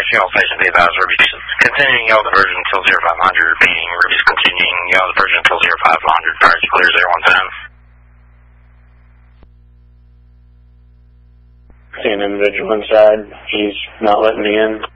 fuel station, be advised, Ruby's continuing yellow diversion until 0500, repeating, Ruby's continuing yellow diversion until 0500, fire clear 0110. See an individual inside, he's not letting me in.